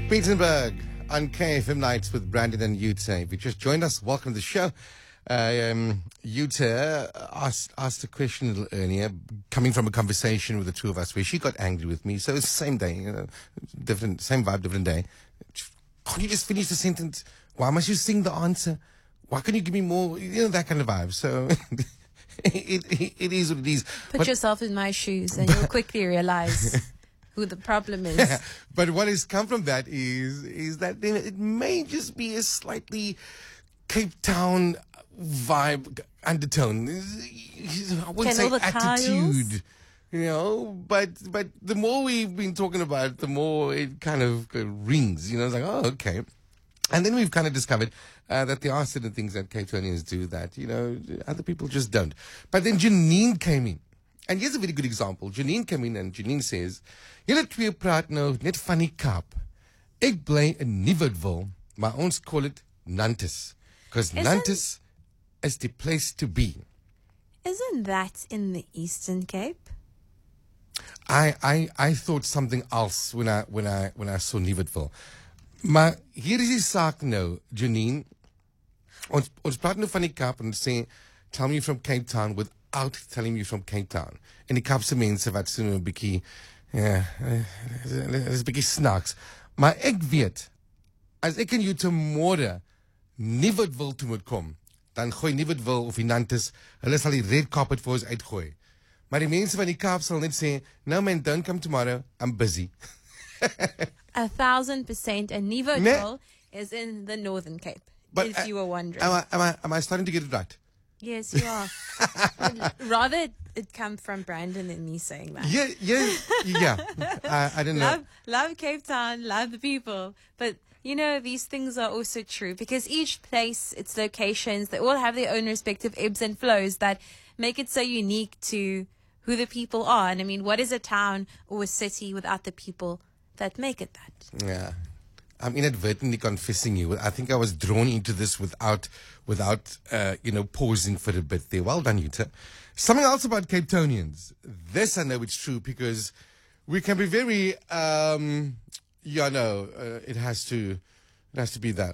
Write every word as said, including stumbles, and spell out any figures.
Pietersenberg on K F M Nights with Brandon and Yuta. If you just joined us, welcome to the show. Uh, um, Yuta asked, asked a question a little earlier, coming from a conversation with the two of us where she got angry with me. So it's the same day, you know, different, same vibe, different day. Can't you just finish the sentence? Why must you sing the answer? Why can't you give me more? You know, that kind of vibe. So it, it, it is what it is. Put but, yourself in my shoes and you'll quickly realize who the problem is. Yeah, but what has come from that is is that it may just be a slightly Cape Town vibe undertone. I wouldn't Can all say the attitude, Kyles? you know. But but the more we've been talking about it, the more it kind of uh, rings. You know, it's like, oh, okay. And then we've kind of discovered uh, that there are certain things that Cape Townians do that, you know, other people just don't. But then Janine came in. And here's a very good example. Janine came in and Janine says, "Julle twee praat nou net van die Kaap. Ek bly in Nieuwoudtville, maar ons call it Nantes. Because Nantes is the place to be." Isn't that in the Eastern Cape? I, I, I thought something else when I, when I, when I saw Nieuwoudtville. Maar hier is die saak nou, Janine. Ons, ons praat nou van die Kaap en sê, tell me from Cape Town without telling me from Cape Town. En die Kaapse mense wat so 'n bietjie, ja, is 'n bietjie snaaks. Maar ek weet, as ek en jy tomorrow Nieuwoudtville toe moet kom, dan gooi Nieuwoudtville of die Nantes, hulle sal die red carpet vir ons uitgooi. Maar die mense van die Kaap sal net sê, "No man, don't come tomorrow, I'm busy." A thousand percent. And Nieuwoudtville is in the Northern Cape, But, if uh, you were wondering. Am I, am I, am I starting to get it right? Yes, you are. Rather it, it come from Brandon than me saying that. Yeah, yeah, yeah. I, I don't know. Love, love Cape Town, love the people. But, you know, these things are also true because each place, its locations, they all have their own respective ebbs and flows that make it so unique to who the people are. And I mean, what is a town or a city without the people that make it that? Yeah. I'm inadvertently confessing you. I think I was drawn into this without, without, uh, you know, pausing for a bit there. Well done, Yuta. Something else about Cape Townians. This I know it's true because we can be very, um, yeah, no, uh, it has to, it has to be that.